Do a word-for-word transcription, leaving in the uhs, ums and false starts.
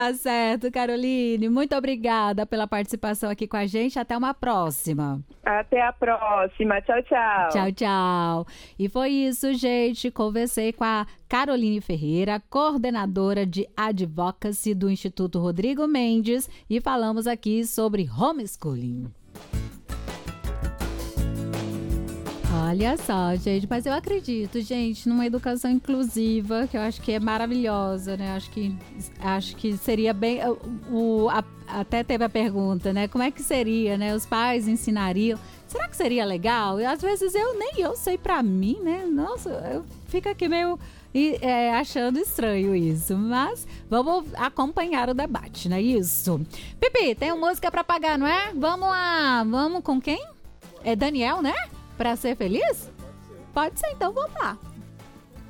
Tá certo, Caroline. Muito obrigada pela participação aqui com a gente. Até uma próxima. Até a próxima. Tchau, tchau. Tchau, tchau. E foi isso, gente. Conversei com a Caroline Ferreira, coordenadora de Advocacy do Instituto Rodrigo Mendes, e falamos aqui sobre homeschooling. Olha só, gente, mas eu acredito, gente, numa educação inclusiva, que eu acho que é maravilhosa, né? Acho que, acho que seria bem... O, a, até teve a pergunta, né? Como é que seria, né? Os pais ensinariam. Será que seria legal? E às vezes eu nem eu sei pra mim, né? Nossa, eu fico aqui meio... E, é, achando estranho isso, mas vamos acompanhar o debate, não é isso? Pipi, tem uma música pra pagar, não é? Vamos lá, vamos com quem? É Daniel, né? Pra ser feliz? Pode ser, então vamos lá.